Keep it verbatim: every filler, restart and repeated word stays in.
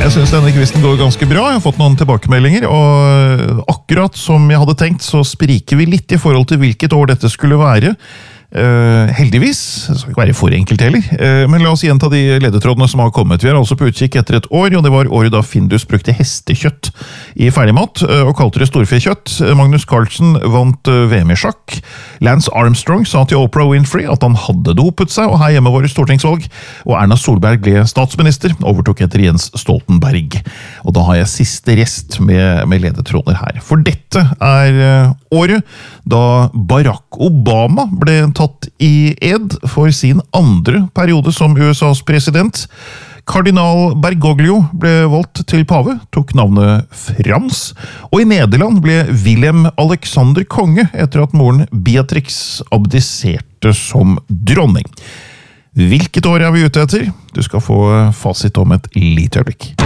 Jeg synes denne kvisten går ganske bra. Jeg har fått noen tilbakemeldinger, og akkurat som jeg hadde tenkt, så spriker vi litt i forhold til hvilket år dette skulle være. Uh, heldigvis, det skal ikke være for enkelt heller, uh, men la oss gjenta de ledetrådene som har kommet. Vi er altså på utkikk etter et år, og det var året da Findus brukte hestekjøtt i ferdigmat, uh, og kalte det storfekjøtt. Magnus Carlsen vant uh, V M i sjakk. Lance Armstrong sa til Oprah Winfrey at han hadde dopet seg, og her hjemme var det stortingsvalg, og Erna Solberg ble statsminister, overtok etter Jens Stoltenberg. Og da har jeg siste rest med, med ledetråder her. For dette er uh, året da Barack Obama ble tatt i ed for sin andre periode som U S A's president. Kardinal Bergoglio ble valgt til pave, tok navnet Frans, og i Nederland ble Willem Alexander konge etter at moren Beatrix abdiserte som dronning. Hvilket år er vi ute etter? Du skal få fasit om et lite øyeblikk.